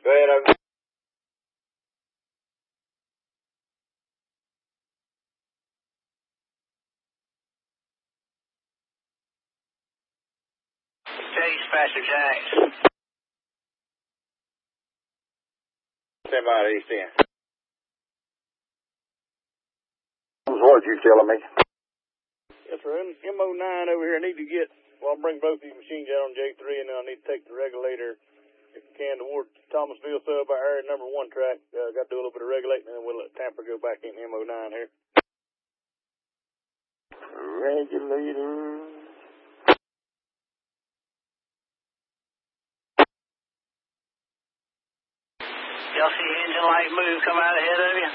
Go ahead, over. Chase, Pastor Jax. Stand by at East End. What you telling me? Yes, sir. MO9 over here. I need to get, well, I'll bring both these machines out on J3, and then I need to take the regulator, if you can, towards Thomasville sub by area number 1 track. Got to do a little bit of regulating, and then we'll let Tampa go back in MO9 here. Regulator. Y'all see engine light move come out ahead of you?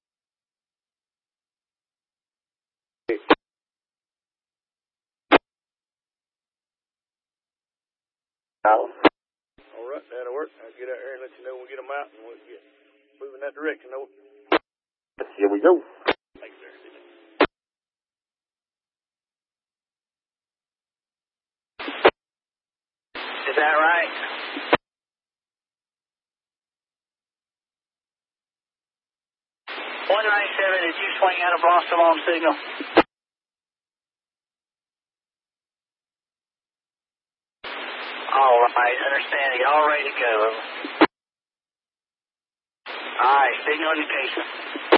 No. All right, that'll work. I'll get out here and let you know when we get them out, and we'll get moving that direction. Over. Here we go. Thanks, sir. Is that right? .197, did you swing out of Boston on signal? All right, understanding. All ready to go. All right, signal indication.